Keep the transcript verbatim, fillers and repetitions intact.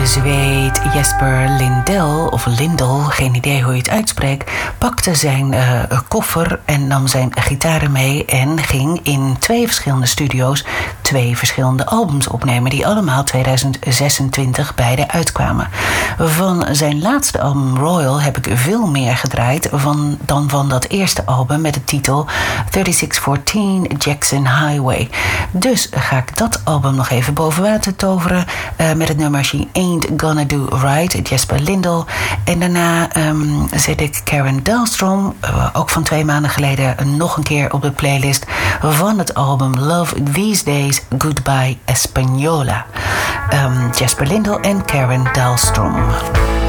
Zweed Jesper Lindell, of Lindell, geen idee hoe je het uitspreekt, pakte zijn uh, koffer en nam zijn gitaren mee en ging in twee verschillende studio's twee verschillende albums opnemen, die allemaal tweeduizend zesentwintig beide uitkwamen. Van zijn laatste album Royal heb ik veel meer gedraaid van, dan van dat eerste album met de titel drieëndertig veertien Jackson Highway. Dus ga ik dat album nog even boven water toveren uh, met het nummer She Ain't Gonna Do Right, Jesper Lindell. En daarna um, zet ik Karen Dahlstrom, uh, ook van twee maanden geleden, nog een keer op de playlist van het album Love These Days, Goodbye Española. Um, Jesper Lindell en Karen Dahlstrom.